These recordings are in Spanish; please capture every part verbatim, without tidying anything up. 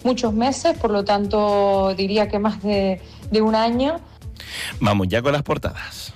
muchos meses, por lo tanto diría que más de, de un año. Vamos ya con las portadas.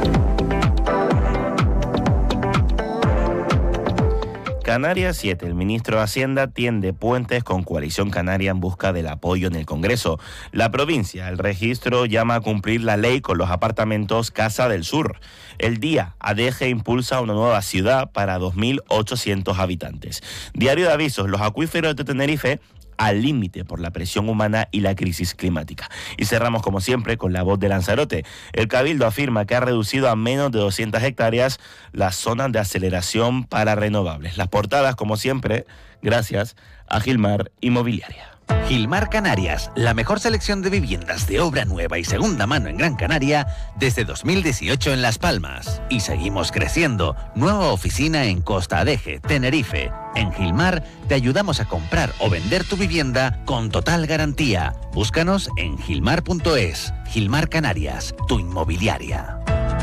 Canarias siete. El ministro de Hacienda tiende puentes con Coalición Canaria en busca del apoyo en el Congreso. La provincia, el registro llama a cumplir la ley con los apartamentos Casa del Sur. El Día, Adeje impulsa una nueva ciudad para dos mil ochocientos habitantes. Diario de Avisos, los acuíferos de Tenerife al límite por la presión humana y la crisis climática. Y cerramos como siempre con la voz de Lanzarote. El Cabildo afirma que ha reducido a menos de doscientas hectáreas las zonas de aceleración para renovables. Las portadas, como siempre, gracias a Gilmar Inmobiliaria. Gilmar Canarias, la mejor selección de viviendas de obra nueva y segunda mano en Gran Canaria desde dos mil dieciocho en Las Palmas. Y seguimos creciendo. Nueva oficina en Costa Adeje, Tenerife. En Gilmar te ayudamos a comprar o vender tu vivienda con total garantía. Búscanos en gilmar punto es. Gilmar Canarias, tu inmobiliaria.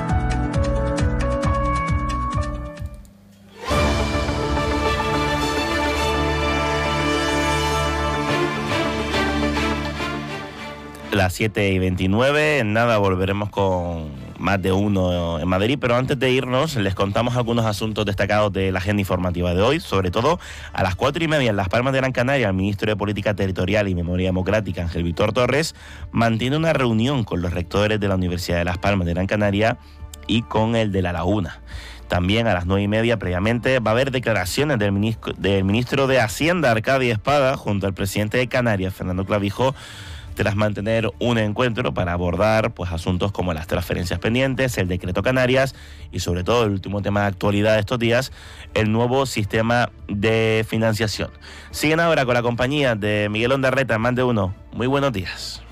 Las siete y veintinueve, en nada volveremos con más de uno en Madrid, pero antes de irnos les contamos algunos asuntos destacados de la agenda informativa de hoy, sobre todo a las cuatro y media en Las Palmas de Gran Canaria. El ministro de Política Territorial y Memoria Democrática, Ángel Víctor Torres, mantiene una reunión con los rectores de la Universidad de Las Palmas de Gran Canaria y con el de La Laguna. También a las nueve y media previamente va a haber declaraciones del ministro, del ministro de Hacienda, Arcadio Espada, junto al presidente de Canarias, Fernando Clavijo, tras mantener un encuentro para abordar pues asuntos como las transferencias pendientes, el decreto Canarias y sobre todo el último tema de actualidad de estos días, el nuevo sistema de financiación. Siguen ahora con la compañía de Miguel Ondarreta en Más de Uno. Muy buenos días.